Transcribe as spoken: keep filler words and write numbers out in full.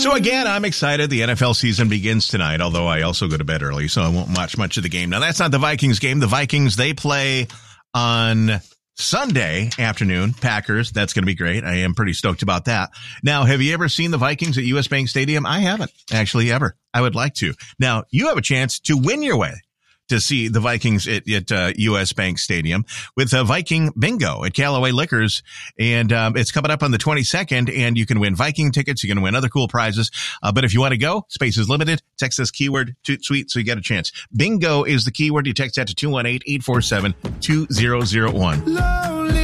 So again, I'm excited. The N F L season begins tonight, although I also go to bed early, so I won't watch much of the game. Now, that's not the Vikings game. The Vikings, they play on Sunday afternoon. Packers, that's going to be great. I am pretty stoked about that. Now, have you ever seen the Vikings at U S Bank Stadium? I haven't, actually, ever. I would like to. Now, you have a chance to win your way to see the Vikings at, at uh, U S Bank Stadium with a Viking Bingo at Callaway Liquors. And um, it's coming up on the twenty-second, and you can win Viking tickets. You can win other cool prizes. Uh, but if you want to go, space is limited. Text this keyword, Toot Sweet, so you get a chance. Bingo is the keyword. You text that to two one eight, eight four seven, two zero zero one.